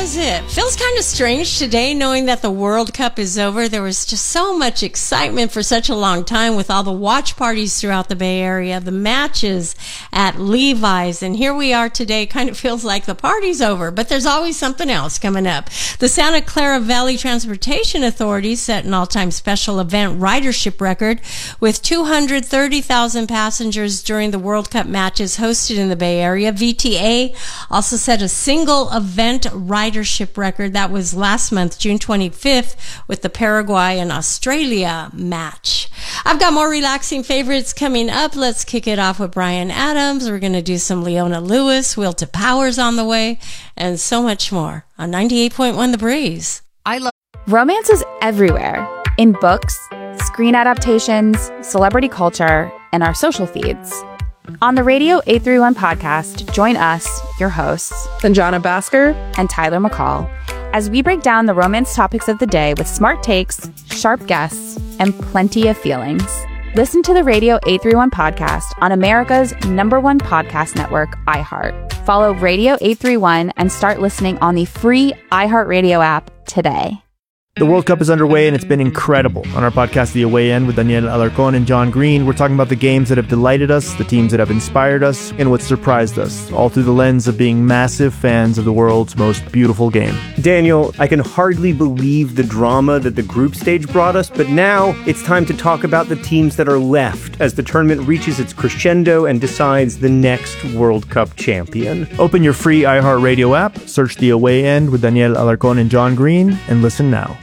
was it? Feels kind of strange today knowing that the World Cup is over. There was just so much excitement for such a long time with all the watch parties throughout the Bay Area, the matches at Levi's, and here we are today. Kind of feels like the party's over, but there's always something else coming up. The Santa Clara Valley Transportation Authority set an all-time special event ridership record with 230,000 passengers during the World Cup matches hosted in the Bay Area. VTA also set a single event ridership record. That was last month, June 25th, with the Paraguay and Australia match. I've got more relaxing favorites coming up. Let's kick it off with Bryan Adams. We're going to do some Leona Lewis, Will to Power's on the way, and so much more on 98.1 The Breeze. Romance is everywhere, in books, screen adaptations, celebrity culture, and our social feeds. On the Radio 831 podcast, join us, your hosts, Sanjana Bhaskar and Tyler McCall, as we break down the romance topics of the day with smart takes, sharp guests, and plenty of feelings. Listen to the Radio 831 podcast on America's #1 podcast network, iHeart. Follow Radio 831 and start listening on the free iHeartRadio app today. The World Cup is underway and it's been incredible. On our podcast, The Away End, with Daniel Alarcon and John Green, we're talking about the games that have delighted us, the teams that have inspired us, and what surprised us, all through the lens of being massive fans of the world's most beautiful game. Daniel, I can hardly believe the drama that the group stage brought us, but now it's time to talk about the teams that are left as the tournament reaches its crescendo and decides the next World Cup champion. Open your free iHeartRadio app, search The Away End with Daniel Alarcon and John Green, and listen now.